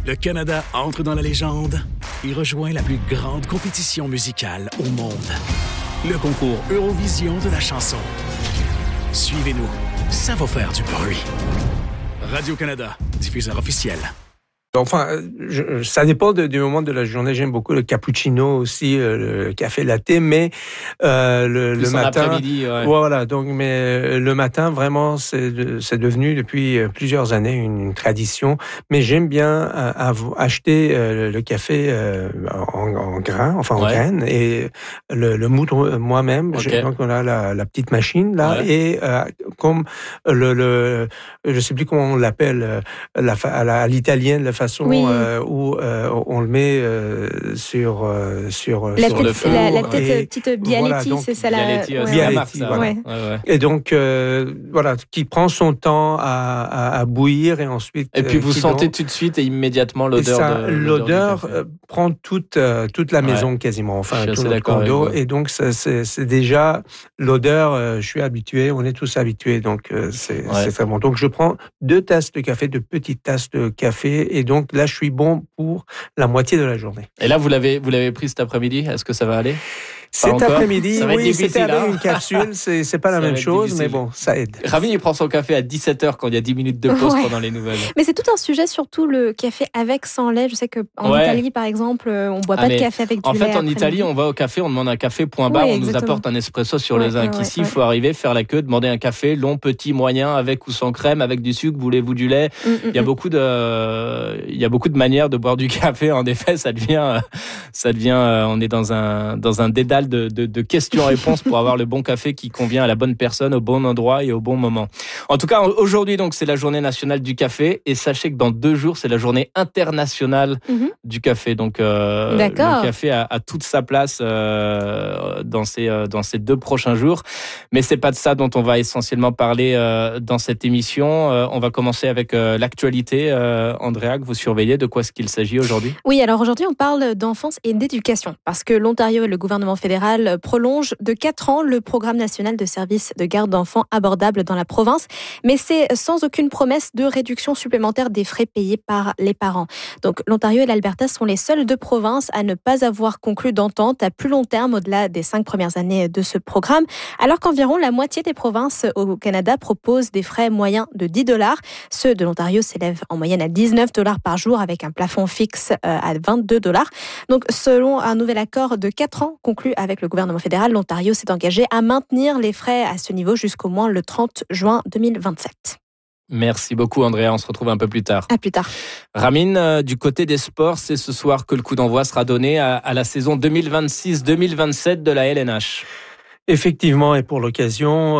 Le Canada entre dans la légende et rejoint la plus grande compétition musicale au monde. Le concours Eurovision de la chanson. Suivez-nous, ça va faire du bruit. Radio-Canada, diffuseur officiel. Enfin, ça dépend du moment de la journée. J'aime beaucoup le cappuccino aussi, le café latte, mais le matin, après-midi, ouais. Voilà. Donc, mais le matin, vraiment, c'est devenu depuis plusieurs années une tradition. Mais j'aime bien acheter le café en grains, enfin en graines, et le moudre moi-même. Okay. Donc, on a la petite machine là, et comme je sais plus comment on l'appelle, à l'italienne, la façon où on le met sur le feu. La petite Bialetti, voilà, c'est ça Bialetti, voilà. Ouais. Et donc, voilà, qui prend son temps à bouillir et ensuite... Et puis vous sentez tout de suite et immédiatement l'odeur prend toute la maison quasiment, enfin tout le condo. Et donc, c'est déjà l'odeur, je suis habitué, on est tous habitués, donc c'est très bon. Donc, je prends 2 tasses de café, 2 petites tasses de café, et donc là, je suis bon pour la moitié de la journée. Et là, vous l'avez pris cet après-midi. Est-ce que ça va aller? Cet après-midi, oui, c'était là. avec une capsule, c'est pas la même chose, mais bon, ça aide. Ramin, il prend son café à 17h quand il y a 10 minutes de pause pendant les nouvelles. Mais c'est tout un sujet, surtout le café avec, sans lait. Je sais qu'en Italie, par exemple, on boit pas de café avec du lait. En fait, en Italie, on va au café, on demande un café, point barre, on nous apporte un espresso sur le zinc. Ici, il faut arriver, faire la queue, demander un café, long, petit, moyen, avec ou sans crème, avec du sucre, voulez-vous du lait? Il y a beaucoup de manières de boire du café. En effet, ça devient, on est dans un dédale de questions-réponses pour avoir le bon café qui convient à la bonne personne, au bon endroit et au bon moment. En tout cas, aujourd'hui, donc, c'est la journée nationale du café. Et sachez que dans 2 jours, c'est la journée internationale du café. Donc, le café a toute sa place dans ces 2 prochains jours. Mais c'est pas de ça dont on va essentiellement parler dans cette émission. On va commencer avec l'actualité. Andrea, que vous surveillez, de quoi est-ce qu'il s'agit aujourd'hui? Oui, alors aujourd'hui, on parle d'enfance et d'éducation. Parce que l'Ontario et le gouvernement fédéral prolongent de 4 ans le programme national de services de garde d'enfants abordables dans la province. Mais c'est sans aucune promesse de réduction supplémentaire des frais payés par les parents. Donc l'Ontario et l'Alberta sont les seules 2 provinces à ne pas avoir conclu d'entente à plus long terme au-delà des 5 premières années de ce programme, alors qu'environ la moitié des provinces au Canada proposent des frais moyens de $10. Ceux de l'Ontario s'élèvent en moyenne à $19 par jour avec un plafond fixe à $22. Donc selon un nouvel accord de 4 ans conclu avec le gouvernement fédéral, l'Ontario s'est engagé à maintenir les frais à ce niveau jusqu'au moins le 30 juin 2027. Merci beaucoup, Andrea. On se retrouve un peu plus tard. À plus tard. Ramin, du côté des sports, c'est ce soir que le coup d'envoi sera donné à la saison 2026-2027 de la LNH. Effectivement, et pour l'occasion,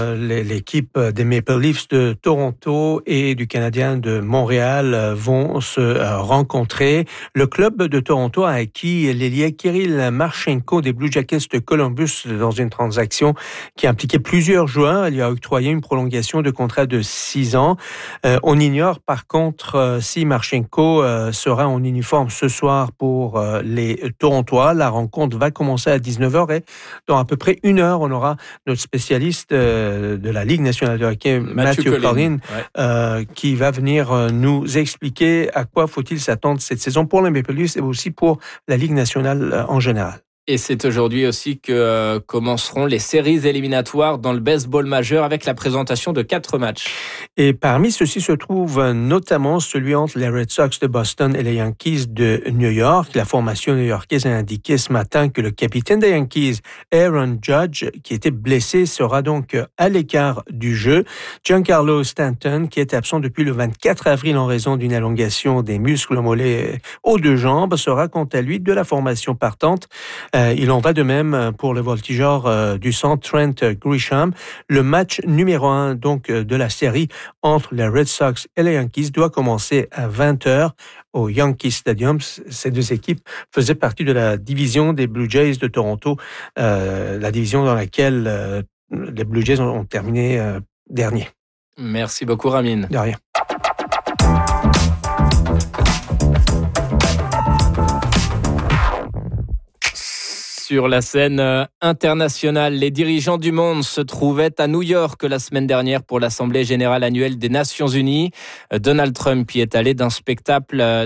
l'équipe des Maple Leafs de Toronto et du Canadien de Montréal vont se rencontrer. Le club de Toronto a acquis l'ailier Kirill Marchenko des Blue Jackets de Columbus dans une transaction qui impliquait plusieurs joueurs. Il lui a octroyé une prolongation de contrat de 6 ans. On ignore par contre si Marchenko sera en uniforme ce soir pour les Torontois. La rencontre va commencer à 19h et dans à peu près 1 heure, on aura notre spécialiste de la Ligue nationale de hockey, Matthew Collin, qui va venir nous expliquer à quoi faut-il s'attendre cette saison pour les Maple Leafs et aussi pour la Ligue nationale en général. Et c'est aujourd'hui aussi que commenceront les séries éliminatoires dans le baseball majeur avec la présentation de 4 matchs. Et parmi ceux-ci se trouve notamment celui entre les Red Sox de Boston et les Yankees de New York. La formation new-yorkaise a indiqué ce matin que le capitaine des Yankees, Aaron Judge, qui était blessé, sera donc à l'écart du jeu. Giancarlo Stanton, qui est absent depuis le 24 avril en raison d'une élongation des muscles mollets aux 2 jambes, sera quant à lui de la formation partante. Il en va de même pour le voltigeur du centre Trent Grisham. Le match numéro 1 donc de la série entre les Red Sox et les Yankees doit commencer à 20h au Yankee Stadium. Ces 2 équipes faisaient partie de la division des Blue Jays de Toronto, la division dans laquelle les Blue Jays ont terminé dernier. Merci beaucoup, Ramin. De rien. Sur la scène internationale, les dirigeants du monde se trouvaient à New York la semaine dernière pour l'Assemblée générale annuelle des Nations Unies. Donald Trump y est allé d'un spectacle